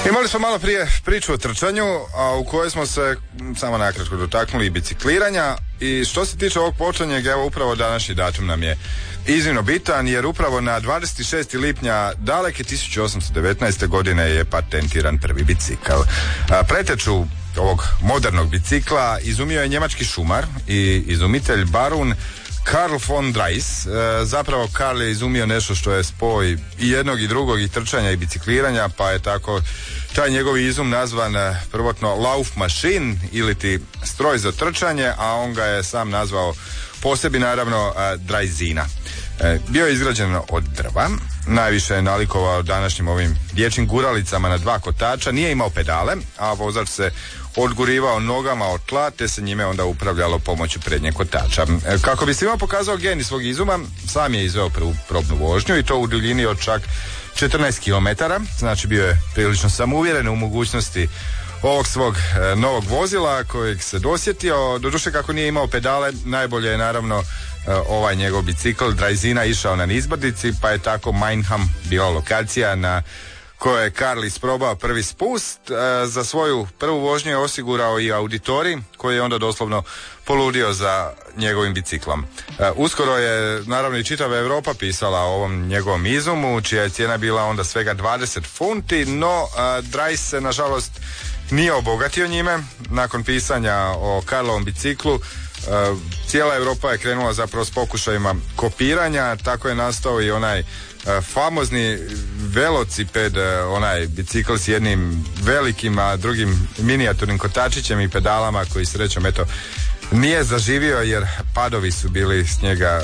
Imali smo malo prije priču o trčanju, a u kojoj smo se samo nakratko dotaknuli i bicikliranja. I što se tiče ovog početnjeg, evo upravo današnji datum nam je iznimno bitan, jer upravo na 26. lipnja daleke 1819. godine je patentiran prvi bicikl. Preteču ovog modernog bicikla izumio je njemački šumar i izumitelj barun Karl von Drais. Zapravo Karl je izumio nešto što je spoj i jednog i drugog, i trčanja i bicikliranja, pa je tako taj njegov izum nazvan prvotno Laufmaschine ili ti stroj za trčanje, a on ga je sam nazvao po sebi naravno Draisina. Bio je izgrađen od drva, najviše je nalikovao današnjim ovim dječjim guralicama na dva kotača, nije imao pedale, a vozač se odgurivao nogama od tla, te se njime onda upravljalo pomoću prednjeg kotača. Kako bi svima pokazao genij svog izuma, sam je izveo prvu probnu vožnju, i to u duljini od čak 14 km, znači bio je prilično samouvjeren u mogućnosti ovog svog novog vozila kojeg se dosjetio. Doduše, kako nije imao pedale, najbolje je naravno ovaj njegov bicikl Draisina išao na nizbrdici, pa je tako Meinham bila lokacija na koje je Karl isprobao prvi spust. Za svoju prvu vožnju je osigurao i auditorij koji je onda doslovno poludio za njegovim biciklom. Uskoro je naravno i čitava Europa pisala o ovom njegovom izumu, čija je cijena bila onda svega 20 funti, no Drais se nažalost nije obogatio njime. Nakon pisanja o Karlovom biciklu cijela Europa je krenula zapravo s pokušajima kopiranja, tako je nastao i onaj famozni velociped, onaj bicikl s jednim velikim, a drugim minijaturnim kotačićem i pedalama, koji srećom eto nije zaživio jer padovi su bili s njega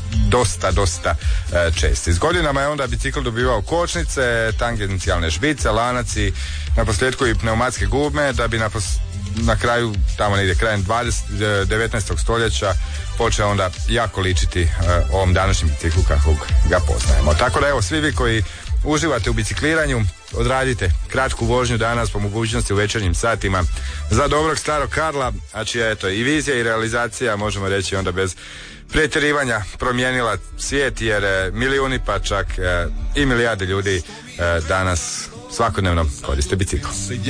dosta česti. S godinama je onda bicikl dobivao kočnice, tangencijalne špice, lanac i naposljetku i pneumatske gume, da bi na kraju, tamo negdje krajem 19. stoljeća počeo onda jako ličiti ovom današnjem biciklu kakvog ga poznajemo. Tako da evo, svi vi koji uživate u bicikliranju, odradite kratku vožnju danas, po mogućnosti u večernjim satima, za dobrog starog Karla, a čija eto i vizija i realizacija, možemo reći onda bez pretjerivanja, promijenila svijet, jer milijuni pa čak i milijarde ljudi danas svakodnevno koriste bicikl.